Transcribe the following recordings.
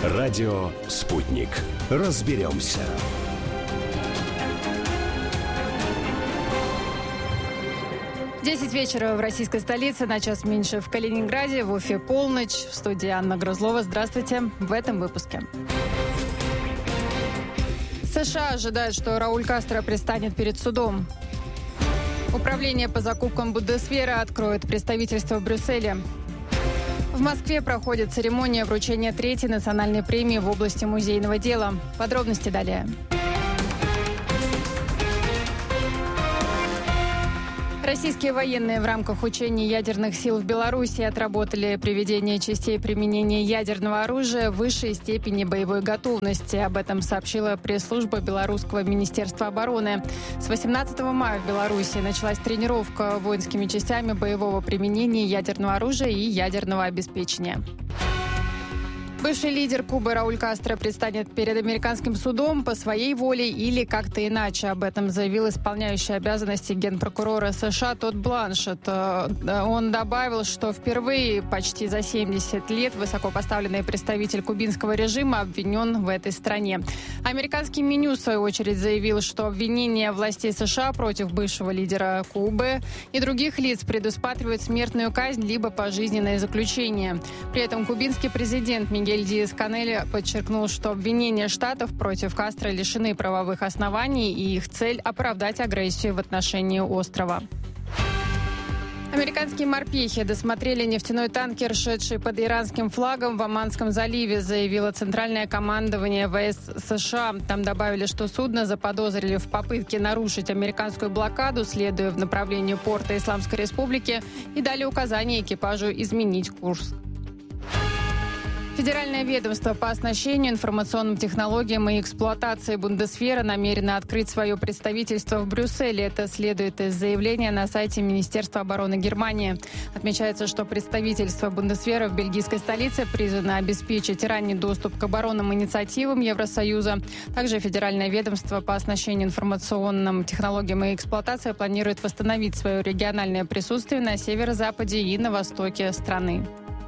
Радио «Спутник». Разберемся. Десять вечера в российской столице, на час меньше в Калининграде, в Уфе полночь. В студии Анна Грызлова. Здравствуйте. В этом выпуске. США ожидают, что Рауль Кастро предстанет перед судом. Управление по закупкам Бундесвера откроет представительство в Брюсселе. В Москве проходит церемония вручения третьей национальной премии в области музейного дела. Подробности далее. Российские военные в рамках учений ядерных сил в Беларуси отработали приведение частей применения ядерного оружия в высшей степени боевой готовности. Об этом сообщила пресс-служба Белорусского министерства обороны. С 18 мая в Беларуси началась тренировка воинскими частями боевого применения ядерного оружия и ядерного обеспечения. Бывший лидер Кубы Рауль Кастро предстанет перед американским судом по своей воле или как-то иначе. Об этом заявил исполняющий обязанности генпрокурора США Тодд Бланшетт. Он добавил, что впервые почти за 70 лет высокопоставленный представитель кубинского режима обвинен в этой стране. Американский МИНЮС, в свою очередь, заявил, что обвинения властей США против бывшего лидера Кубы и других лиц предусматривают смертную казнь либо пожизненное заключение. При этом кубинский президент Мигель Диас-Канель подчеркнул, что обвинения штатов против Кастро лишены правовых оснований и их цель – оправдать агрессию в отношении острова. Американские морпехи досмотрели нефтяной танкер, шедший под иранским флагом в Оманском заливе, заявило Центральное командование ВС США. Там добавили, что судно заподозрили в попытке нарушить американскую блокаду, следуя в направлении порта Исламской Республики, и дали указание экипажу изменить курс. Федеральное ведомство по оснащению, информационным технологиям и эксплуатации Бундесвера намерено открыть свое представительство в Брюсселе. Это следует из заявления на сайте Министерства обороны Германии. Отмечается, что представительство Бундесвера в бельгийской столице призвано обеспечить ранний доступ к оборонным инициативам Евросоюза. Также Федеральное ведомство по оснащению, информационным технологиям и эксплуатации планирует восстановить свое региональное присутствие на северо-западе и на востоке страны.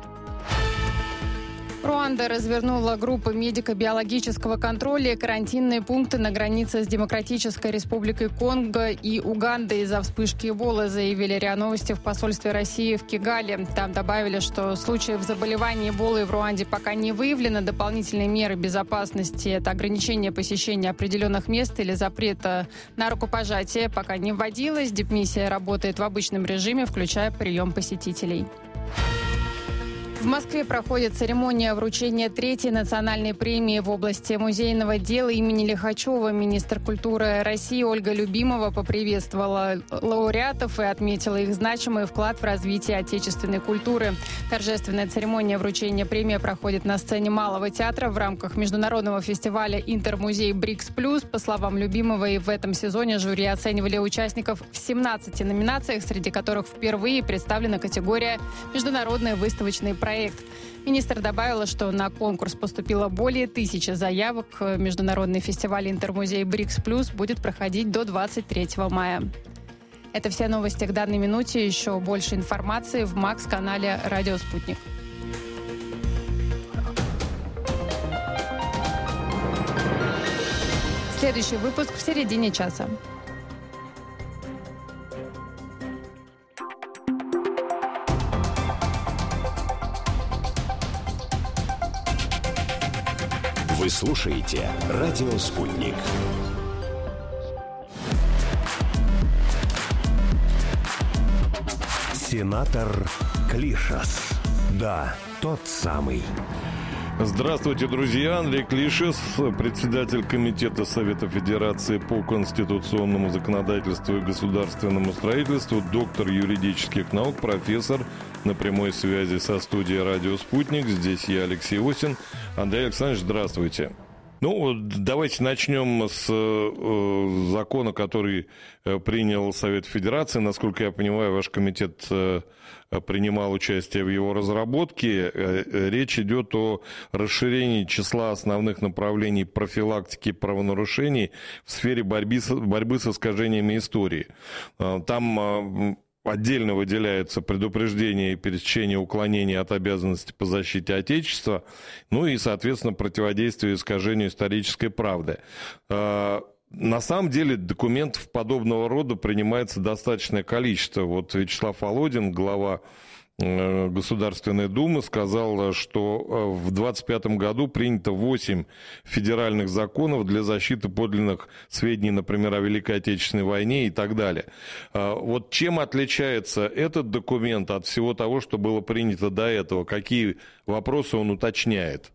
Руанда развернула группы медико-биологического контроля и карантинные пункты на границе с Демократической Республикой Конго и Угандой из-за вспышки Эболы, заявили РИА Новости в посольстве России в Кигале. Там добавили, что случаев заболевания Эболой в Руанде пока не выявлено. Дополнительные меры безопасности – это ограничение посещения определенных мест или запрета на рукопожатие пока не вводилось. Дипмиссия работает в обычном режиме, включая прием посетителей. В Москве проходит церемония вручения третьей национальной премии в области музейного дела имени Лихачева. Министр культуры России Ольга Любимова поприветствовала лауреатов и отметила их значимый вклад в развитие отечественной культуры. Торжественная церемония вручения премии проходит на сцене Малого театра в рамках международного фестиваля «Интермузей БРИКС+». По словам Любимовой, в этом сезоне жюри оценивали участников в 17 номинациях, среди которых впервые представлена категория «Международные выставочные проекты». Министр добавила, что на конкурс поступило более 1000 заявок. Международный фестиваль «Интермузей БРИКС+» будет проходить до 23 мая. Это все новости к данной минуте. Еще больше информации в МАКС-канале «Радио Спутник». Следующий выпуск в середине часа. Вы слушаете «Радио Спутник». Сенатор Клишас. Да, тот самый. Здравствуйте, друзья. Андрей Клишес, председатель Комитета Совета Федерации по конституционному законодательству и государственному строительству, доктор юридических наук, профессор, на прямой связи со студией «Радио Спутник». Здесь я, Алексей Осин. Андрей Александрович, здравствуйте. Ну, давайте начнем с закона, который принял Совет Федерации. Насколько я понимаю, ваш комитет принимал участие в его разработке. Речь идет о расширении числа основных направлений профилактики правонарушений в сфере борьбы с искажениями истории. Там отдельно выделяется предупреждение и пересечение уклонения от обязанностей по защите Отечества, ну и, соответственно, противодействие искажению исторической правды. На самом деле документов подобного рода принимается достаточное количество. Вот Вячеслав Володин, глава Государственной Думы, сказал, что в 2025 году принято 8 федеральных законов для защиты подлинных сведений, например, о Великой Отечественной войне и так далее. Вот чем отличается этот документ от всего того, что было принято до этого? Какие вопросы он уточняет?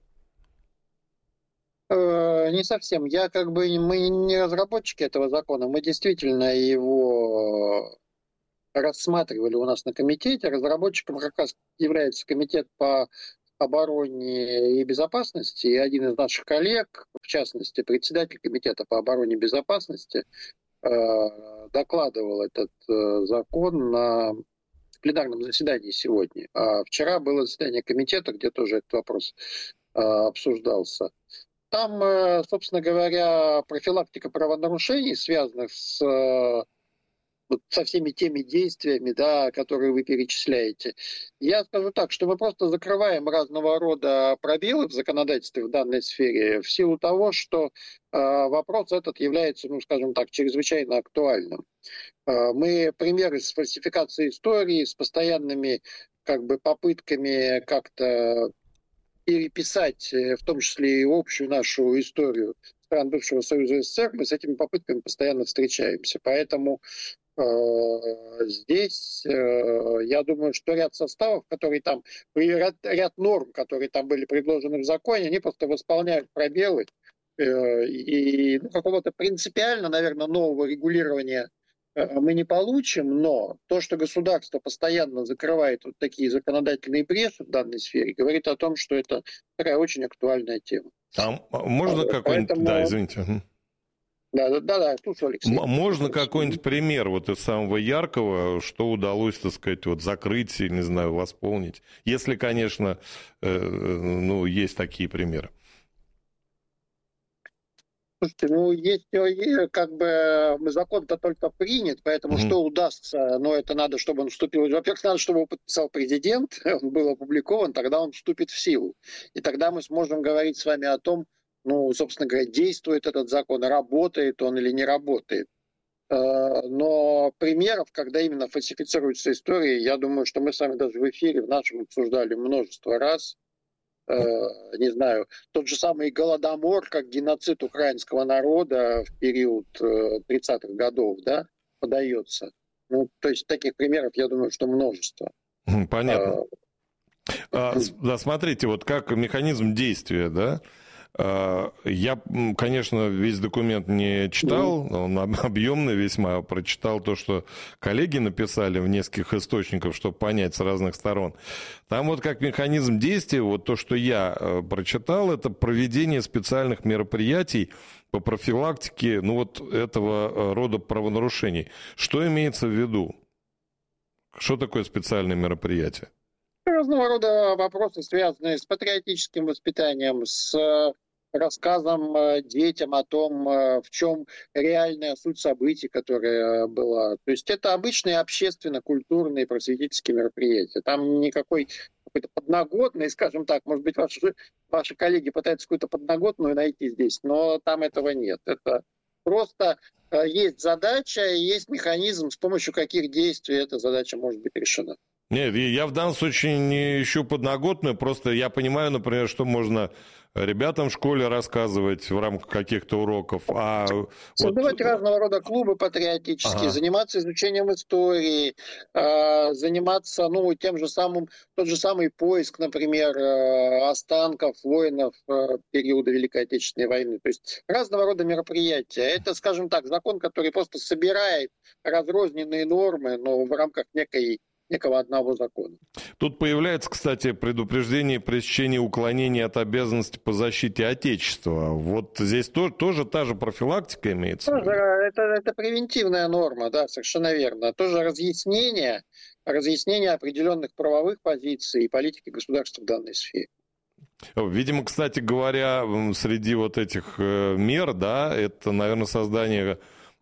Не совсем. Мы не разработчики этого закона, мы действительно его рассматривали у нас на комитете. Разработчиком как раз является комитет по обороне и безопасности, и один из наших коллег, в частности, председатель комитета по обороне и безопасности, докладывал этот закон на пленарном заседании сегодня. А вчера было заседание комитета, где тоже этот вопрос обсуждался. Там, собственно говоря, профилактика правонарушений, связанных со всеми теми действиями, да, которые вы перечисляете. Я скажу так, что мы просто закрываем разного рода пробелы в законодательстве в данной сфере в силу того, что вопрос этот является, скажем так, чрезвычайно актуальным. Мы примеры с фальсификацией истории, с постоянными попытками как-то переписать, в том числе и общую нашу историю стран бывшего Союза СССР, мы с этими попытками постоянно встречаемся. Поэтому здесь, я думаю, что ряд составов, которые там, ряд норм, которые там были предложены в законе, они просто восполняют пробелы. И какого-то принципиально, наверное, нового регулирования мы не получим, но то, что государство постоянно закрывает вот такие законодательные бреши в данной сфере, говорит о том, что это такая очень актуальная тема. А можно какой-нибудь... Поэтому... Да, извините. Да, слушай, Алексей. Можно какой-нибудь пример вот из самого яркого, что удалось, так сказать, вот закрыть, не знаю, восполнить? Если, конечно, есть такие примеры. Слушайте, закон-то только принят, поэтому что удастся, это надо, чтобы он вступил. Во-первых, надо, чтобы его подписал президент, он был опубликован, тогда он вступит в силу. И тогда мы сможем говорить с вами о том, собственно говоря, действует этот закон, работает он или не работает. Но примеров, когда именно фальсифицируются истории, я думаю, что мы с вами даже в эфире в нашем обсуждали множество раз. Не знаю, тот же самый Голодомор, как геноцид украинского народа в период 30-х годов, да, подается. То есть таких примеров, я думаю, что множество. Понятно. Да, смотрите, вот как механизм действия, да? Я, конечно, весь документ не читал, он объемный весьма, прочитал то, что коллеги написали в нескольких источниках, чтобы понять с разных сторон. Там вот как механизм действия, вот то, что я прочитал, это проведение специальных мероприятий по профилактике, этого рода правонарушений. Что имеется в виду? Что такое специальное мероприятие? Разного рода вопросы, связанные с патриотическим воспитанием, с рассказом детям о том, в чем реальная суть событий, которая была. То есть это обычные общественно-культурные просветительские мероприятия. Там никакой какой-то подноготный, скажем так, может быть, ваши коллеги пытаются какую-то подноготную найти здесь, но там этого нет. Это просто есть задача и есть механизм, с помощью каких действий эта задача может быть решена. Нет, я в данном случае не ищу подноготную, просто я понимаю, например, что можно ребятам в школе рассказывать в рамках каких-то уроков. Создавать разного рода клубы патриотические, заниматься изучением истории, заниматься тот же самый поиск, например, останков воинов периода Великой Отечественной войны. То есть разного рода мероприятия. Это, скажем так, закон, который просто собирает разрозненные нормы, но в рамках некого одного закона. Тут появляется, кстати, предупреждение пресечения уклонения от обязанности по защите Отечества. Вот здесь тоже та же профилактика имеется? Тоже, это превентивная норма, да, совершенно верно. Тоже разъяснение определенных правовых позиций и политики государства в данной сфере. Видимо, кстати говоря, среди вот этих мер, да, это, наверное, создание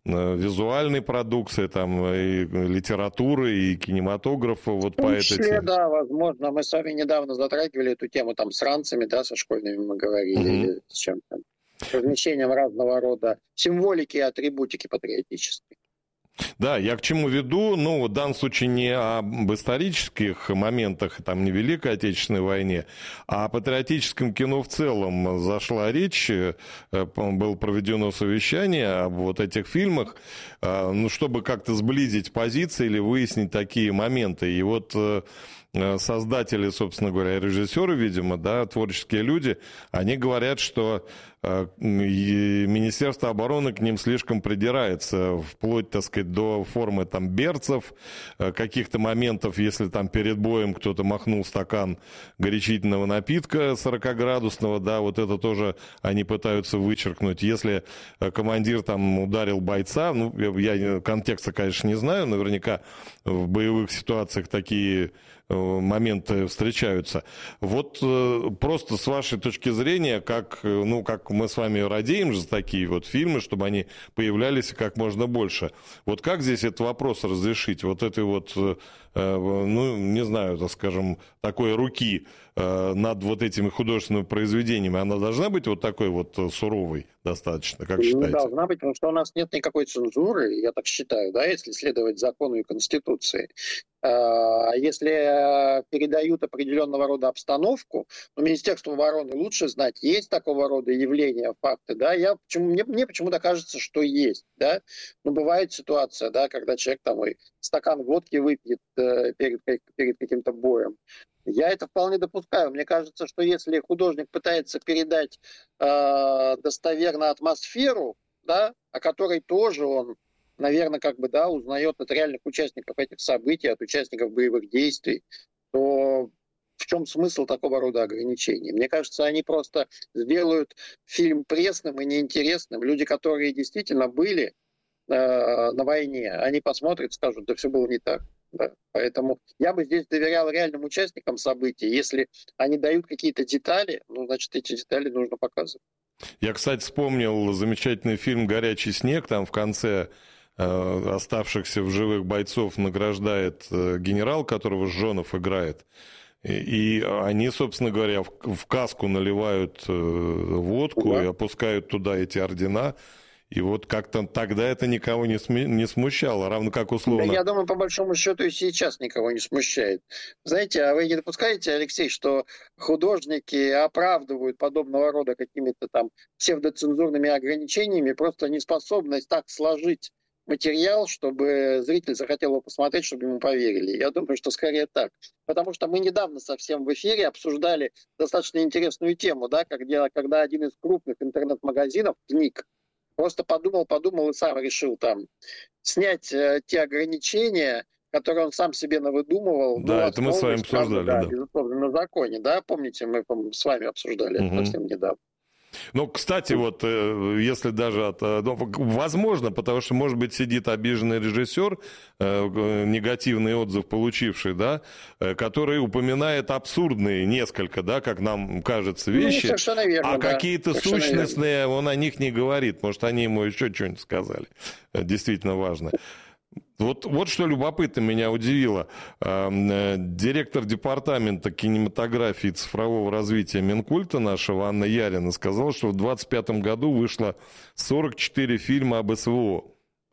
визуальной продукции, там, и литературы, и кинематографа, вот по этой теме. Да, возможно. Мы с вами недавно затрагивали эту тему там с ранцами, да, со школьными мы говорили, или с чем-то. Размещением разного рода символики и атрибутики патриотической. Да, я к чему веду, в данном случае не об исторических моментах, там, не Великой Отечественной войне, а о патриотическом кино в целом зашла речь, было проведено совещание об вот этих фильмах, чтобы как-то сблизить позиции или выяснить такие моменты. И вот создатели, собственно говоря, режиссеры, видимо, да, творческие люди, они говорят, что Министерство обороны к ним слишком придирается, вплоть, так сказать, до формы там берцев, каких-то моментов, если там перед боем кто-то махнул стакан горячительного напитка 40-градусного, да, вот это тоже они пытаются вычеркнуть. Если командир там ударил бойца, я контекста, конечно, не знаю, наверняка в боевых ситуациях такие моменты встречаются. Вот просто с вашей точки зрения, как мы с вами радеем за такие вот фильмы, чтобы они появлялись как можно больше. Вот как здесь этот вопрос разрешить? Вот этой вот, не знаю, так скажем, такой руки над вот этими художественными произведениями, она должна быть вот такой вот суровой достаточно, как считаете? Не должна быть, потому что у нас нет никакой цензуры, я так считаю, да, если следовать закону и Конституции. Если передают определенного рода обстановку, Министерству обороны лучше знать, есть такого рода явления, факты, да, мне почему-то кажется, что есть, да, бывает ситуация, да, когда человек там и стакан водки выпьет перед каким-то боем. Я это вполне допускаю. Мне кажется, что если художник пытается передать достоверно атмосферу, да, о которой тоже он, наверное, узнает от реальных участников этих событий, от участников боевых действий, то в чем смысл такого рода ограничений? Мне кажется, они просто сделают фильм пресным и неинтересным. Люди, которые действительно были на войне, они посмотрят и скажут, да все было не так. Да. Поэтому я бы здесь доверял реальным участникам событий. Если они дают какие-то детали, значит, эти детали нужно показывать. Я, кстати, вспомнил замечательный фильм «Горячий снег». Там в конце оставшихся в живых бойцов награждает генерал, которого Жжонов играет. И они, собственно говоря, в каску наливают водку и опускают туда эти ордена. И вот как-то тогда это никого не смущало, равно как условно... Да, я думаю, по большому счету и сейчас никого не смущает. Знаете, а вы не допускаете, Алексей, что художники оправдывают подобного рода какими-то там псевдоцензурными ограничениями просто неспособность так сложить материал, чтобы зритель захотел его посмотреть, чтобы ему поверили? Я думаю, что скорее так. Потому что мы недавно совсем в эфире обсуждали достаточно интересную тему, да, когда один из крупных интернет-магазинов книг просто подумал и сам решил там снять те ограничения, которые он сам себе навыдумывал. Да, это мы с вами обсуждали. Да, безусловно, на законе, да, помните, мы с вами обсуждали это совсем недавно. Кстати, вот если даже возможно, потому что, может быть, сидит обиженный режиссер, негативный отзыв получивший, да, который упоминает абсурдные несколько, да, как нам кажется, вещи, верно, какие-то сущностные верно. Он о них не говорит. Может, они ему еще что-нибудь сказали. Действительно важно. Вот что любопытно меня удивило. Директор департамента кинематографии и цифрового развития Минкульта нашего Анна Ярина сказала, что в 2025 году вышло 44 фильма об СВО.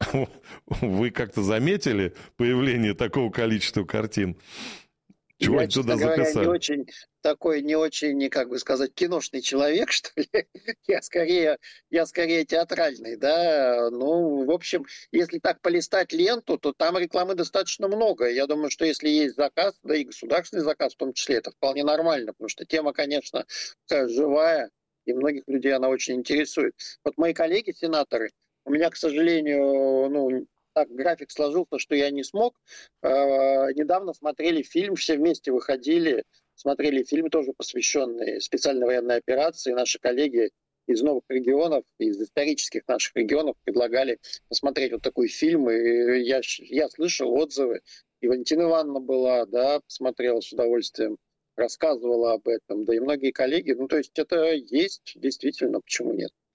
Вы как-то заметили появление такого количества картин? Чего они туда записали? Не очень, как бы сказать, киношный человек, что ли. Я скорее театральный, да. В общем, если так полистать ленту, то там рекламы достаточно много. Я думаю, что если есть заказ, да и государственный заказ в том числе, это вполне нормально, потому что тема, конечно, живая, и многих людей она очень интересует. Вот мои коллеги-сенаторы, у меня, к сожалению, так график сложился, что я не смог. Недавно смотрели фильм, все вместе выходили, смотрели фильм, тоже посвященный специальной военной операции. Наши коллеги из новых регионов, из исторических наших регионов предлагали посмотреть вот такой фильм. И я слышал отзывы. И Валентина Ивановна была, да, посмотрела с удовольствием, рассказывала об этом. Да и многие коллеги. То есть это есть, действительно, почему нет?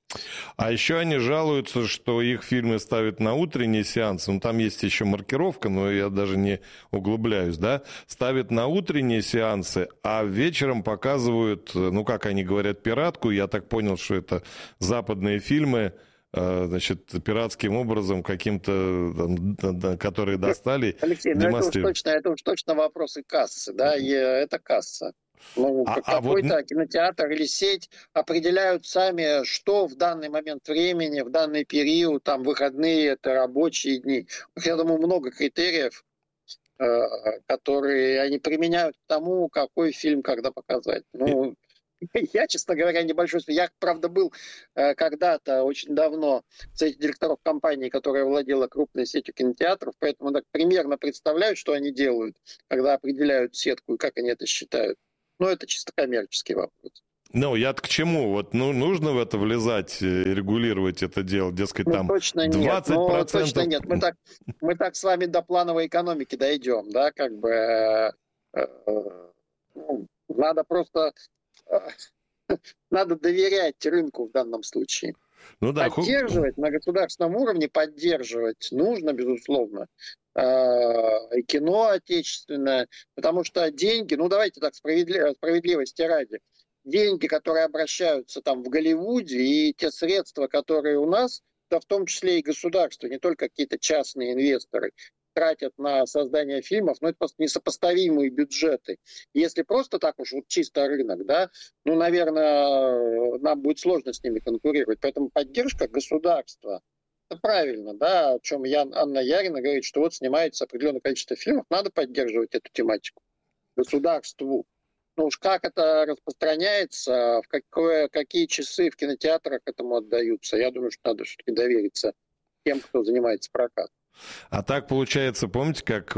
А еще они жалуются, что их фильмы ставят на утренний сеанс. Ну, там есть еще маркировка, но я даже не углубляюсь, да. Ставят на утренние сеансы, а вечером показывают, ну, как они говорят, пиратку. Я так понял, что это западные фильмы, значит, пиратским образом каким-то, которые достали. Алексей, ну это уж точно вопросы кассы, да, и это касса. Ну, какой-то кинотеатр или сеть определяют сами, что в данный момент времени, в данный период, там, выходные, это рабочие дни. Я думаю, много критериев, которые они применяют к тому, какой фильм когда показать. Ну, я, честно говоря, небольшой... Я, правда, был когда-то, очень давно, в совете директоров компании, которая владела крупной сетью кинотеатров, поэтому так примерно представляю, что они делают, когда определяют сетку и как они это считают. Но это чисто коммерческий вопрос. Ну, я к чему? Вот, ну, нужно в это влезать, регулировать это дело, дескать, там точно 20%... нет. Ну, точно нет. Мы так с вами до плановой экономики дойдем, да, как бы... надо просто... Надо доверять рынку в данном случае. Ну, да, поддерживать на государственном уровне, поддерживать нужно, безусловно. И кино отечественное, потому что деньги, ну давайте так, справедливости ради, деньги, которые обращаются там в Голливуде, и те средства, которые у нас, да в том числе и государство, не только какие-то частные инвесторы, тратят на создание фильмов, но это просто несопоставимые бюджеты. Если просто так уж вот чисто рынок, да, ну, наверное, нам будет сложно с ними конкурировать. Поэтому поддержка государства, это правильно, да, о чем Анна Ярина говорит, что вот снимается определенное количество фильмов, надо поддерживать эту тематику государству. Ну уж как это распространяется, какие часы в кинотеатрах этому отдаются, я думаю, что надо все-таки довериться тем, кто занимается прокатом. А так получается, помните, как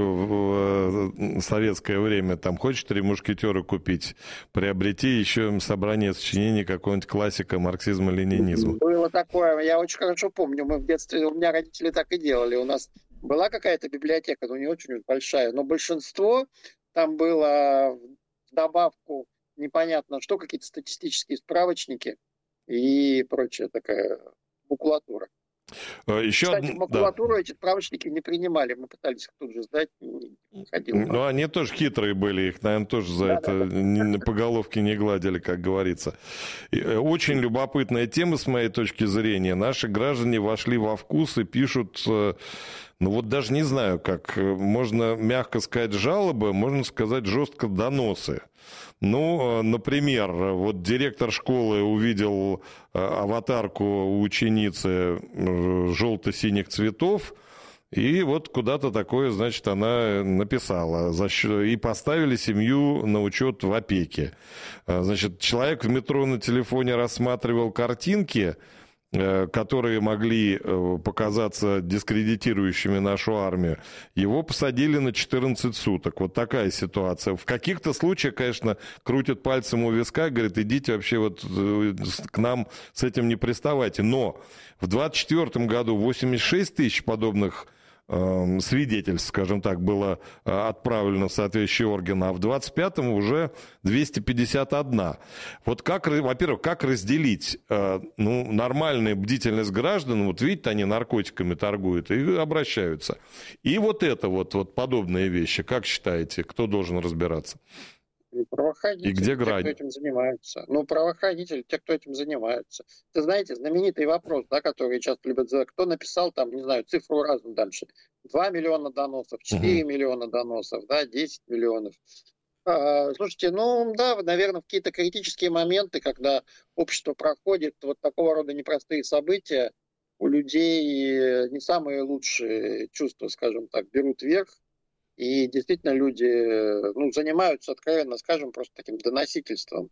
в советское время, там, хочешь 3 мушкетера купить, приобрети еще собрание сочинений какого-нибудь классика марксизма-ленинизма. Было такое, я очень хорошо помню, мы в детстве, у меня родители так и делали, у нас была какая-то библиотека, но не очень большая, но большинство там было в добавку непонятно что, какие-то статистические справочники и прочая такая макулатура. Еще Кстати, макулатуру эти справочники не принимали. Мы пытались их тут же сдать, не ходил. Ну, они тоже хитрые были, их, наверное, тоже за это по головке не гладили, как говорится. Очень любопытная тема, с моей точки зрения. Наши граждане вошли во вкус и пишут, ну вот даже не знаю, как можно мягко сказать жалобы, можно сказать жестко доносы. Ну, например, вот директор школы увидел аватарку у ученицы желто-синих цветов, и вот куда-то такое, значит, она написала. И поставили семью на учет в опеке. Значит, человек в метро на телефоне рассматривал картинки, которые могли показаться дискредитирующими нашу армию, его посадили на 14 суток. Вот такая ситуация. В каких-то случаях, конечно, крутят пальцем у виска, говорят, идите вообще вот к нам с этим не приставайте. Но в 2024 году 86 тысяч подобных свидетельств, скажем так, было отправлено в соответствующие органы, а в 25-м уже 251. Вот как, во-первых, как разделить нормальную бдительность граждан, вот видите, они наркотиками торгуют и обращаются. И вот это вот подобные вещи, как считаете, кто должен разбираться? Правоохранители, и где грань? Те, кто этим занимаются. Ну, правоохранители, те, кто этим занимаются. Ты знаете, знаменитый вопрос, да, который часто любят задать, кто написал там, не знаю, цифру разную дальше. 2 миллиона доносов, 4 миллиона доносов, да, 10 миллионов. Слушайте, ну, да, наверное, в какие-то критические моменты, когда общество проходит вот такого рода непростые события, у людей не самые лучшие чувства, скажем так, берут верх. И действительно люди занимаются, откровенно скажем, просто таким доносительством.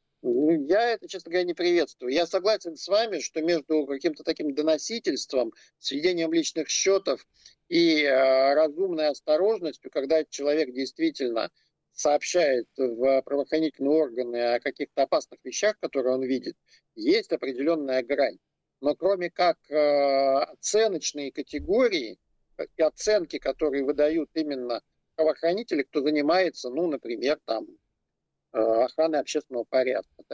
Я это, честно говоря, не приветствую. Я согласен с вами, что между каким-то таким доносительством, сведением личных счетов и разумной осторожностью, когда человек действительно сообщает в правоохранительные органы о каких-то опасных вещах, которые он видит, есть определенная грань. Но кроме как оценочные категории, и оценки, которые выдают именно правоохранители, кто занимается, например, там, охраной общественного порядка, да,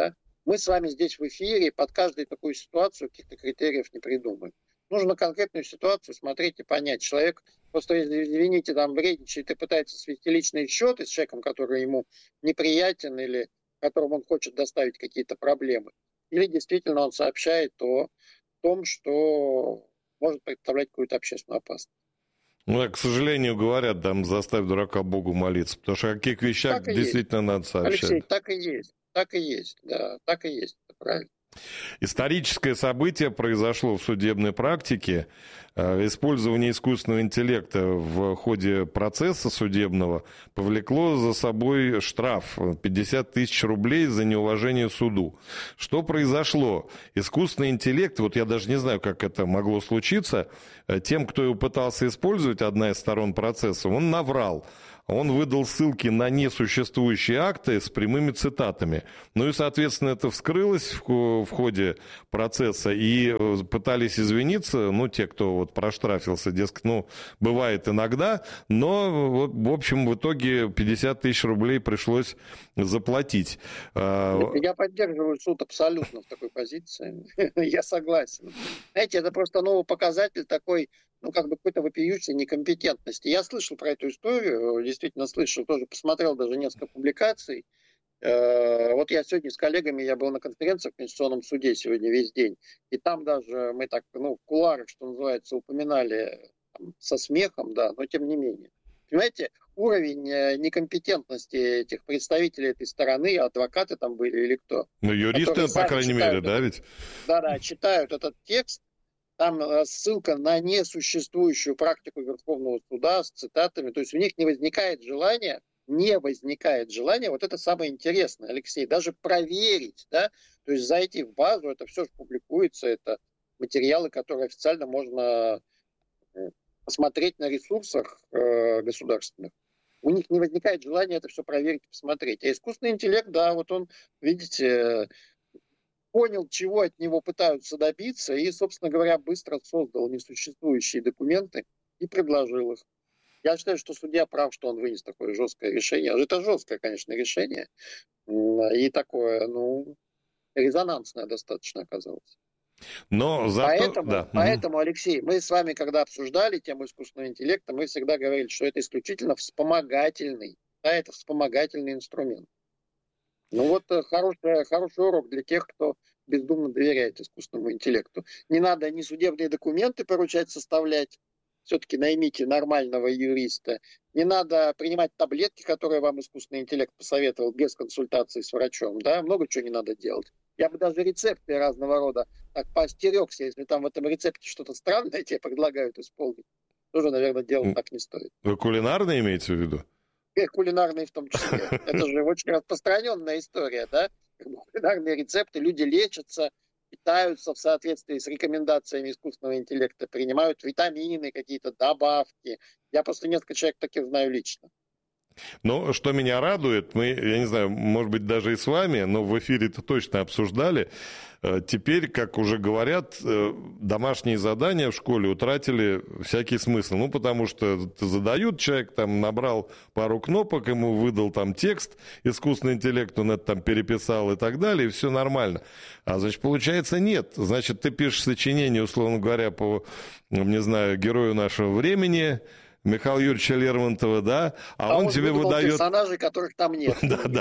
Мы с вами здесь в эфире под каждую такую ситуацию каких-то критериев не придумаем. Нужно конкретную ситуацию смотреть и понять. Человек просто, извините, там вредничает и пытается свести личные счеты с человеком, который ему неприятен или которому он хочет доставить какие-то проблемы. Или действительно он сообщает о том, что может представлять какую-то общественную опасность. Ну, к сожалению, говорят, там заставь дурака Богу молиться, потому что о каких вещах действительно надо сообщать. Алексей, так и есть, да, так и есть, это правильно. Историческое событие произошло в судебной практике. Использование искусственного интеллекта в ходе процесса судебного повлекло за собой штраф 50 тысяч рублей за неуважение суду. Что произошло? Искусственный интеллект, вот я даже не знаю, как это могло случиться, тем, кто его пытался использовать, одна из сторон процесса, он наврал. Он выдал ссылки на несуществующие акты с прямыми цитатами. Ну и, соответственно, это вскрылось в ходе процесса, и пытались извиниться, ну, те, кто вот проштрафился, дескать, ну, бывает иногда, но, вот, в общем, в итоге 50 тысяч рублей пришлось заплатить. Я поддерживаю суд абсолютно в такой позиции. Я согласен. Знаете, это просто новый показатель такой, ну, как бы какой-то вопиющей некомпетентности. Я слышал про эту историю, действительно слышал, тоже посмотрел даже несколько публикаций. Вот я сегодня с коллегами, я был на конференции в Конституционном суде сегодня весь день, и там даже мы так, ну, в кулуарах, что называется, упоминали там, со смехом, да, но тем не менее. Понимаете, уровень некомпетентности этих представителей этой стороны, адвокаты там были или кто? Ну, юристы, по крайней мере, да, ведь? Да, читают этот текст, там ссылка на несуществующую практику Верховного суда с цитатами, то есть у них не возникает желания, вот это самое интересное, Алексей, даже проверить, да, то есть зайти в базу, это все публикуется, это материалы, которые официально можно посмотреть на ресурсах государственных. У них не возникает желания это все проверить и посмотреть. А искусственный интеллект, да, вот он, видите, понял, чего от него пытаются добиться, и, собственно говоря, быстро создал несуществующие документы и предложил их. Я считаю, что судья прав, что он вынес такое жесткое решение. Это жесткое, конечно, решение. И такое, ну, резонансное достаточно оказалось. Но зато... Поэтому, Алексей, мы с вами, когда обсуждали тему искусственного интеллекта, мы всегда говорили, что это исключительно вспомогательный, да, это вспомогательный инструмент. Ну вот хороший урок для тех, кто бездумно доверяет искусственному интеллекту. Не надо ни судебные документы поручать составлять, все-таки наймите нормального юриста. Не надо принимать таблетки, которые вам искусственный интеллект посоветовал без консультации с врачом. Да? Много чего не надо делать. Я бы даже рецепты разного рода так поостерегся, если там в этом рецепте что-то странное тебе предлагают исполнить. Тоже, наверное, делать так не стоит. Вы кулинарные имеете в виду? Кулинарные в том числе. Это же очень распространенная история, да? Кулинарные рецепты, люди лечатся, питаются в соответствии с рекомендациями искусственного интеллекта, принимают витамины, какие-то добавки. Я просто несколько человек таких знаю лично. Но что меня радует, мы, я не знаю, может быть, даже и с вами, но в эфире это точно обсуждали. Теперь, как уже говорят, домашние задания в школе утратили всякий смысл. Ну, потому что задают, человек там набрал пару кнопок, ему выдал там текст, искусственный интеллект, он это там переписал и так далее, и все нормально. А, значит, получается, нет. Значит, ты пишешь сочинение, условно говоря, по, не знаю, герою нашего времени, Михаила Юрьевича Лермонтова, да, а он тебе выдает... персонажей, которых там нет. Да.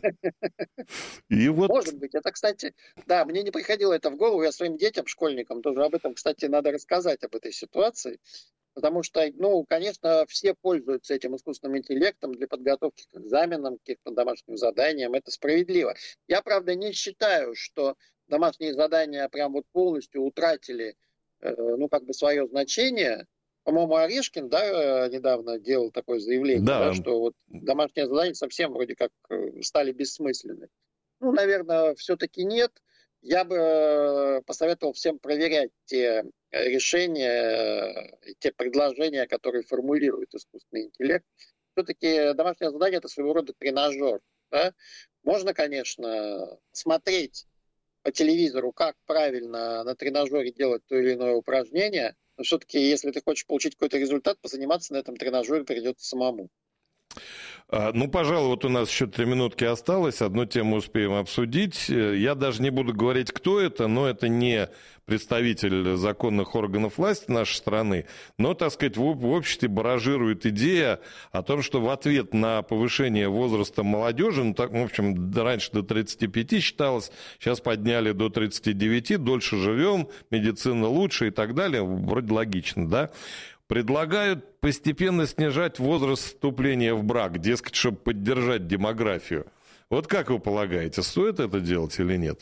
И вот... Может быть. Это, кстати, да, мне не приходило это в голову. Я своим детям, школьникам тоже об этом, кстати, надо рассказать об этой ситуации. Потому что, ну, конечно, все пользуются этим искусственным интеллектом для подготовки к экзаменам, к каким-то домашним заданиям. Это справедливо. Я, правда, не считаю, что домашние задания прям вот полностью утратили, ну, как бы свое значение. По-моему, Орешкин, да, недавно делал такое заявление, да, что вот домашние задания совсем вроде как стали бессмысленны. Ну, наверное, все-таки нет. Я бы посоветовал всем проверять те решения, те предложения, которые формулирует искусственный интеллект. Все-таки домашнее задание – это своего рода тренажер. Да? Можно, конечно, смотреть по телевизору, как правильно на тренажере делать то или иное упражнение, но все-таки, если ты хочешь получить какой-то результат, позаниматься на этом тренажере придется самому. Ну, пожалуй, вот у нас еще 3 минутки осталось. Одну тему успеем обсудить. Я даже не буду говорить, кто это, но это не представитель законных органов власти нашей страны. Но, так сказать, в обществе баражирует идея о том, что в ответ на повышение возраста молодежи, ну, так, в общем, раньше до 35 считалось, сейчас подняли до 39, дольше живем, медицина лучше и так далее. Вроде логично, да? Предлагают постепенно снижать возраст вступления в брак, дескать, чтобы поддержать демографию. Вот как вы полагаете, стоит это делать или нет?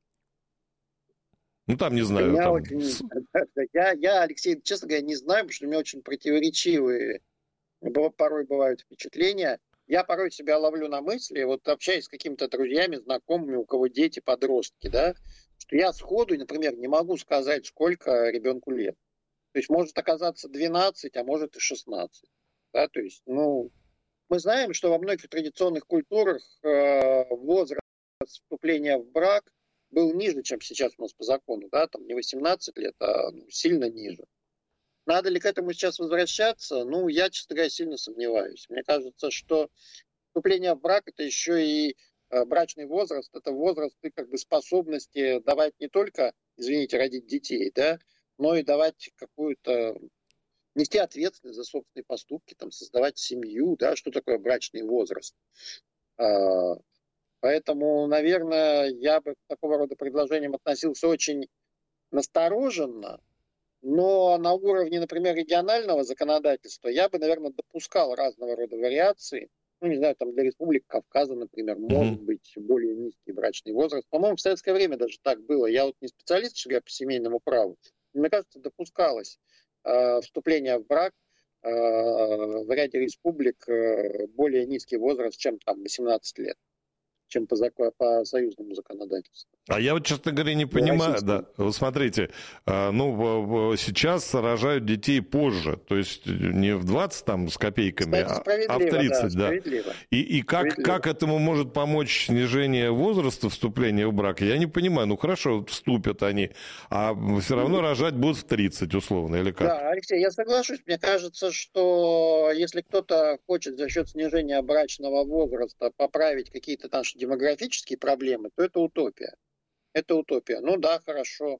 Ну, там, не знаю. Я, Алексей, честно говоря, не знаю, потому что у меня очень противоречивые порой бывают впечатления. Я порой себя ловлю на мысли, вот общаясь с какими-то друзьями, знакомыми, у кого дети, подростки, да, что я сходу, например, не могу сказать, сколько ребенку лет. То есть может оказаться 12, а может и 16. Да? То есть, мы знаем, что во многих традиционных культурах возраст вступления в брак был ниже, чем сейчас у нас по закону. Да? Там не 18 лет, а сильно ниже. Надо ли к этому сейчас возвращаться? Я, честно говоря, сильно сомневаюсь. Мне кажется, что вступление в брак – это еще и брачный возраст, это возраст как бы способности давать не только, родить детей, да, но и давать какую-то, нести ответственность за собственные поступки, там, создавать семью, да, что такое брачный возраст. Поэтому, наверное, я бы к такого рода предложениям относился очень настороженно, но на уровне, например, регионального законодательства я бы, наверное, допускал разного рода вариации. Там для Республики Кавказа, например, может быть более низкий брачный возраст. По-моему, в советское время даже так было. Я вот не специалист, что говоря, по семейному праву. Мне кажется, допускалось вступление в брак в ряде республик более низкий возраст, чем там 18 лет, чем по союзному законодательству. А я вот, честно говоря, не понимаю, да, вот смотрите, сейчас рожают детей позже, то есть не в 20 там с копейками, а в 30, да. И как этому может помочь снижение возраста вступления в брак, я не понимаю. Хорошо, вступят они, а все равно рожать будут в 30 условно, или как? Да, Алексей, я соглашусь. Мне кажется, что если кто-то хочет за счет снижения брачного возраста поправить какие-то наши демографические проблемы, то это утопия. Это утопия. Хорошо.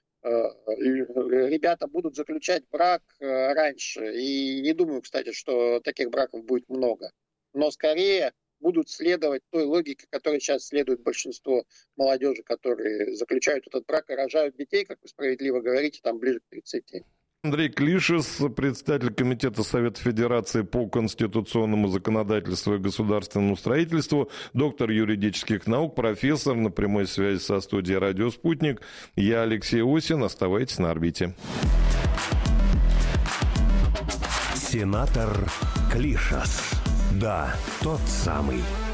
Ребята будут заключать брак раньше. И не думаю, кстати, что таких браков будет много. Но скорее будут следовать той логике, которой сейчас следует большинство молодежи, которые заключают этот брак и рожают детей, как вы справедливо говорите, там ближе к 30. Андрей Клишес, председатель Комитета Совета Федерации по конституционному законодательству и государственному строительству, доктор юридических наук, профессор, на прямой связи со студией «Радио Спутник». Я Алексей Осин. Оставайтесь на орбите. Сенатор Клишес. Да, тот самый.